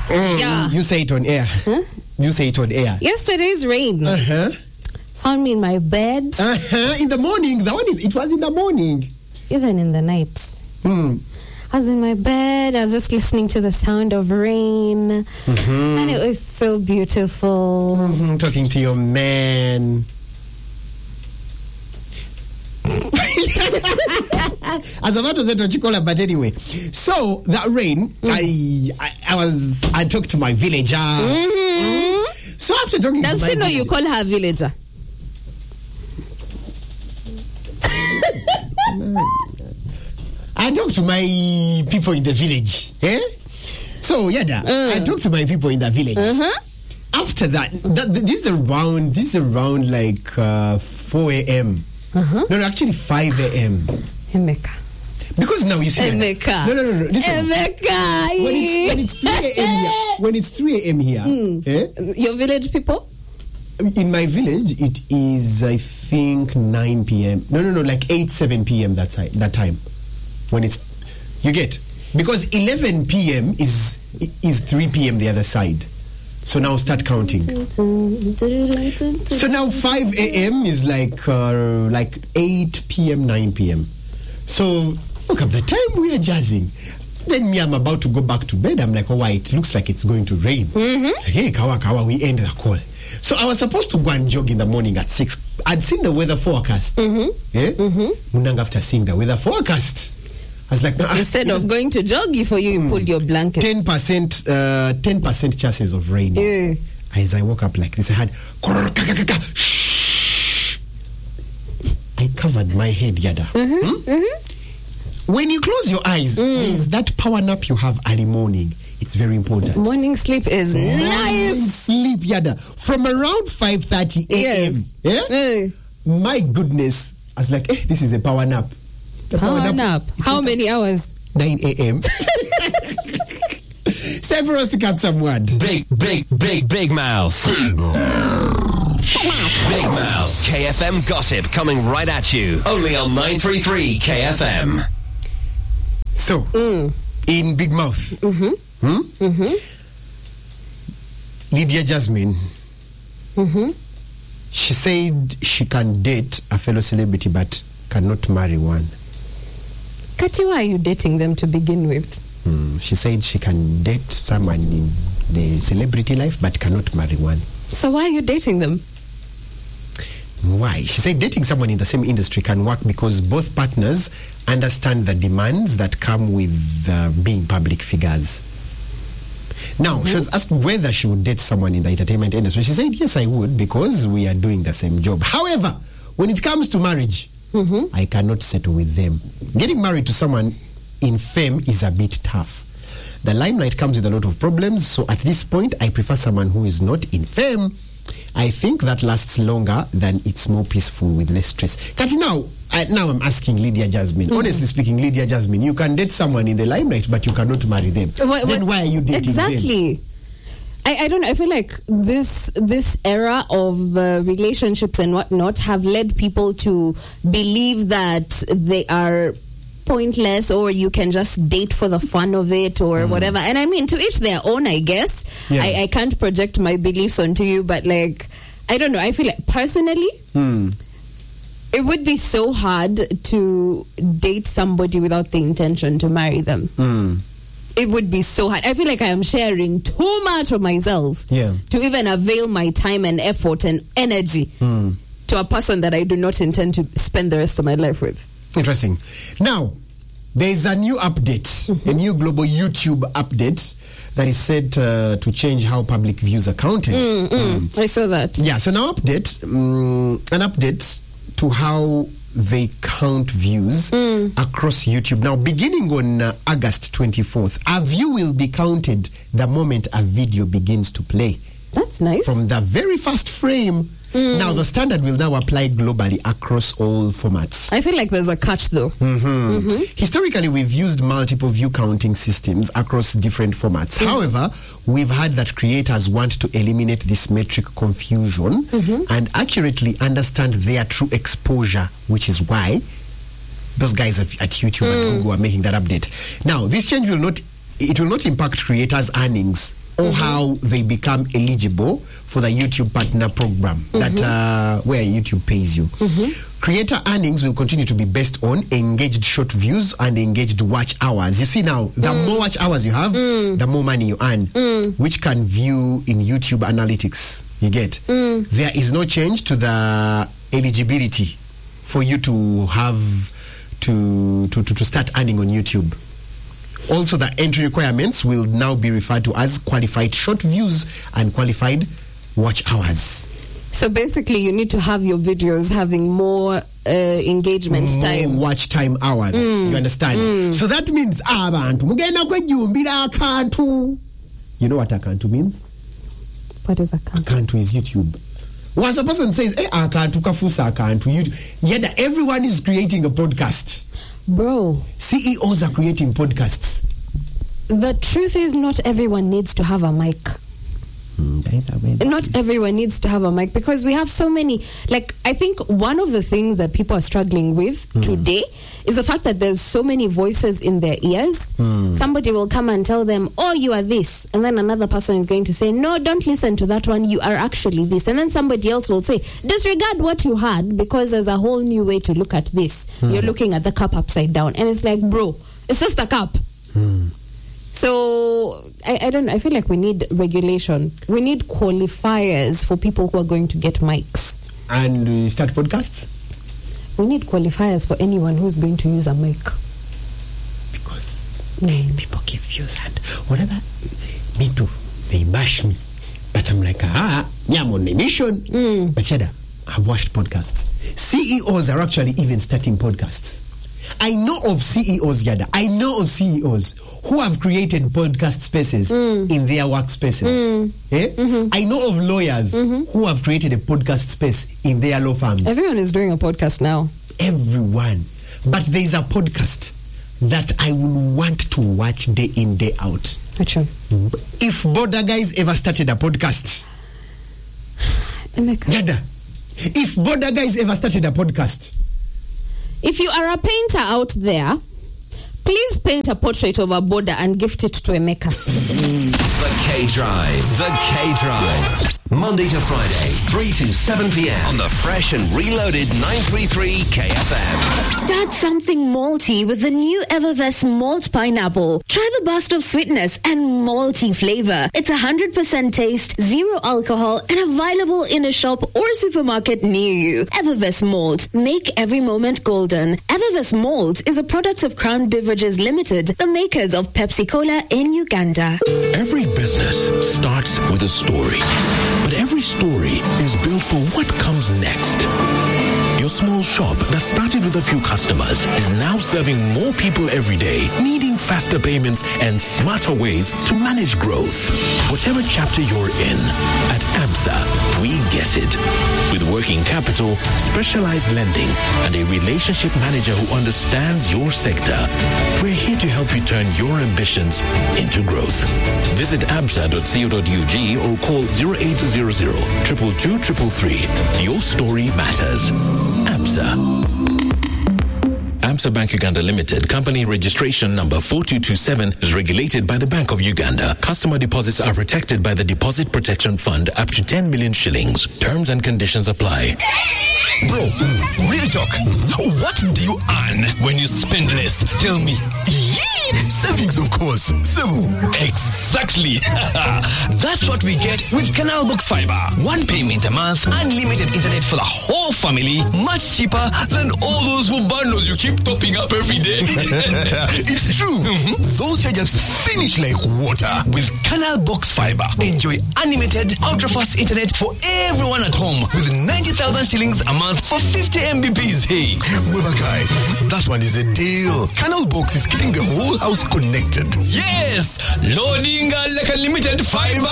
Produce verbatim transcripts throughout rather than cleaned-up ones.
Mm, Yeah. You say it on air. Huh? You say it on air. Yesterday's rain Uh-huh. found me in my bed, Uh-huh. In the morning. The one is, it was in the morning. even in the night. Hmm. I was in my bed, I was just listening to the sound of rain, Mm-hmm. and it was so beautiful. Mm-hmm. Talking to your man. As a matter of fact, Chikola, but anyway. So that rain, mm. I, I I was I talked to my villager. Mm-hmm. So after talking Does to she my know villager, you call her villager? I talked to my people in the village. Eh? So Yada, Mm. I talked to my people in the village. Uh-huh. After that, that, this is around this is around like uh, four a.m. Uh-huh. No, no, actually five a.m. Emeka. Because now you see, Emeka. no, no, no, no. Listen, Emeka. when it's when it's three a.m. here, when it's three a.m. here, Mm. eh? Your village people? In my village, it is I think nine p.m. No, no, no, like eight, seven p.m. that time. That time, when it's you get because eleven p.m. is is three p.m. the other side. So now start counting. So now five a.m. is like uh, like eight p.m., nine p.m. So look at the time we are jazzing. Then me, I'm about to go back to bed. I'm like, oh, why? It looks like it's going to rain. Mm-hmm. Like, hey, kawa kawa, we end the call. So I was supposed to go and jog in the morning at six. I'd seen the weather forecast. Mm-hmm. Yeah? Mm-hmm. Munang after seeing the weather forecast, I was like, nah, Instead of going to joggy for you, you pulled your blanket. ten percent, uh, ten percent chances of rain. Yeah. As I woke up like this, I had I covered my head, Yada. Mm-hmm. Hmm? Mm-hmm. When you close your eyes, Mm. is that power nap you have early morning. It's very important. Morning sleep is Morning nice. sleep, Yada. From around five thirty a.m. Yes. Yeah? Hey. My goodness. I was like, eh, this is a power nap. The Power nap. How many hours? nine a.m. It's time for us to cut some word. Big, big, big, big mouth. Big mouth. K F M gossip coming right at you. Only on nine three three K F M. So, Mm. in Big Mouth, Mm-hmm. hmm? Mm-hmm. Lydia Jasmine, Mm-hmm. she said she can date a fellow celebrity but cannot marry one. Kati, why are you dating them to begin with? Hmm. She said she can date someone in the celebrity life but cannot marry one. So why are you dating them? Why? She said dating someone in the same industry can work because both partners understand the demands that come with uh, being public figures. Now, mm-hmm. she was asked whether she would date someone in the entertainment industry. She said, yes, I would, because we are doing the same job. However, when it comes to marriage, mm-hmm. I cannot settle with them. Getting married to someone in fame is a bit tough. The limelight comes with a lot of problems, so at this point, I prefer someone who is not in fame. I think that lasts longer than it's more peaceful with less stress. Kati, now, I, now I'm asking Lydia Jasmine. Mm-hmm. Honestly speaking, Lydia Jasmine, you can date someone in the limelight, but you cannot marry them. What, then what, why are you dating exactly. them? I, I don't know. I feel like this this era of uh, relationships and whatnot have led people to believe that they are pointless, or you can just date for the fun of it, or mm. whatever. And I mean, to each their own, I guess. Yeah. I, I can't project my beliefs onto you, but like, I don't know. I feel like personally, mm. it would be so hard to date somebody without the intention to marry them. Mm. It would be so hard. I feel like I am sharing too much of myself yeah. to even avail my time and effort and energy mm. to a person that I do not intend to spend the rest of my life with. Interesting. Now, there is a new update, mm-hmm. a new global YouTube update that is set uh, to change how public views are counted. Mm, mm. Mm. I saw that. Yeah, so now update, um, an update to how they count views mm. across YouTube. Now, beginning on uh, August twenty-fourth, a view will be counted the moment a video begins to play. That's nice. From the very first frame. Mm. Now, the standard will now apply globally across all formats. I feel like there's a catch, though. Mm-hmm. Mm-hmm. Historically, we've used multiple view counting systems across different formats. Mm. However, we've heard that creators want to eliminate this metric confusion mm-hmm. and accurately understand their true exposure, which is why those guys at YouTube mm. and Google are making that update. Now, this change will not, it will not impact creators' earnings or mm-hmm. how they become eligible for the YouTube Partner Program mm-hmm. that uh, where YouTube pays you. Mm-hmm. Creator earnings will continue to be based on engaged short views and engaged watch hours. You see now, the mm. more watch hours you have, mm. the more money you earn, mm. which can view in YouTube analytics. You get? Mm. There is no change to the eligibility for you to have to to, to, to start earning on YouTube. Also, the entry requirements will now be referred to as qualified short views and qualified watch hours. So basically, you need to have your videos having more uh, engagement more time. watch time hours. Mm. You understand? Mm. So that means, abantu mugenda kwejumbira akantu. You know what akantu means? What is akantu? Akantu is YouTube. Once a person says, eh, akantu kafusa akantu, YouTube. Yet everyone is creating a podcast. Bro. C E Os are creating podcasts. The truth is, not everyone needs to have a mic. Not everyone needs to have a mic because we have so many. Like, I think one of the things that people are struggling with mm. today is the fact that there's so many voices in their ears. Mm. Somebody will come and tell them, oh, you are this. And then another person is going to say, no, don't listen to that one. You are actually this. And then somebody else will say, disregard what you had because there's a whole new way to look at this. Mm. You're looking at the cup upside down. And it's like, bro, it's just a cup. Mm. So I, I don't I feel like we need regulation. We need qualifiers for people who are going to get mics. And we start podcasts? We need qualifiers for anyone who's going to use a mic. Because mm. people give views and whatever. Me too. They bash me. But I'm like, ah, yeah, I'm on a mission. Mm. But Yada, I've watched podcasts. C E Os are actually even starting podcasts. I know of C E Os, Yada. I know of C E Os who have created podcast spaces mm. in their workspaces. Mm. Eh? Mm-hmm. I know of lawyers mm-hmm. who have created a podcast space in their law firms. Everyone is doing a podcast now. Everyone. But there is a podcast that I would want to watch day in, day out. Actually. If Border Guys ever started a podcast, Yada, if Border Guys ever started a podcast, if you are a painter out there, please paint a portrait of a border and gift it to Emeka. The K-Drive. The K-Drive. Monday to Friday, three to seven p.m. on the fresh and reloaded nine thirty-three K F M. Start something malty with the new Evervest Malt Pineapple. Try the burst of sweetness and malty flavor. It's one hundred percent taste, zero alcohol, and available in a shop or supermarket near you. Evervest Malt. Make every moment golden. Evervest Malt is a product of Crown Beverages Limited, the makers of Pepsi Cola in Uganda. Every business starts with a story. But every story is built for what comes next. Your small shop that started with a few customers is now serving more people every day, needing faster payments and smarter ways to manage growth. Whatever chapter you're in, at ABSA, we get it. With working capital, specialized lending, and a relationship manager who understands your sector, we're here to help you turn your ambitions into growth. Visit absa dot co dot u g or call zero eight zero zero, two two two three three. Your story matters. ABSA. ABSA Bank Uganda Limited, company registration number four two two seven, is regulated by the Bank of Uganda. Customer deposits are protected by the Deposit Protection Fund up to ten million shillings. Terms and conditions apply. Bro, real talk. What do you earn when you spend less? Tell me. Savings, of course. So, exactly. That's what we get with Canal Box Fiber. One payment a month, unlimited internet for the whole family, much cheaper than all those bundles you keep topping up every day. It's true. Mm-hmm. Those charges finish like water. With Canal Box Fiber, enjoy unlimited, ultra-fast internet for everyone at home with ninety thousand shillings a month for fifty megabits. Hey, Weber guy, that one is a deal. Canal Box is keeping the whole house connected. Yes! Loading like unlimited fiber!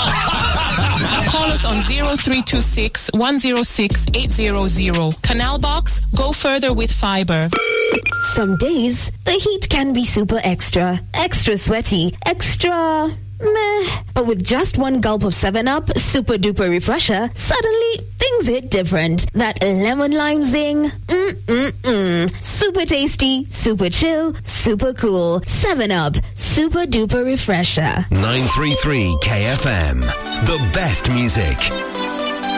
Call us on zero three two six, one zero six, eight zero zero. Canal Box, go further with fiber. Some days, the heat can be super extra, extra sweaty, extra meh. But with just one gulp of seven up, super duper refresher, suddenly things things hit different. That lemon lime zing, mm-mm-mm. Super tasty, super chill, super cool. seven up, super duper refresher. nine three three K F M. The best music.